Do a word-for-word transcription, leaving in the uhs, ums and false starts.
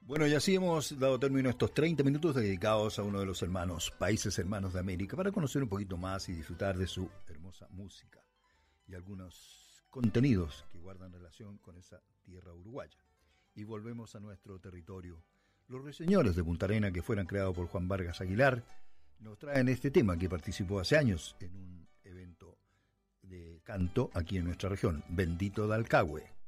Bueno, y así hemos dado término a estos treinta minutos dedicados a uno de los hermanos, países hermanos de América, para conocer un poquito más y disfrutar de su hermosa música y algunos contenidos que guardan relación con esa tierra uruguaya. Y volvemos a nuestro territorio. Los ruiseñores de Punta Arenas, que fueron creados por Juan Vargas Aguilar, nos traen este tema que participó hace años en un evento de canto aquí en nuestra región, Bendito Dalcahue.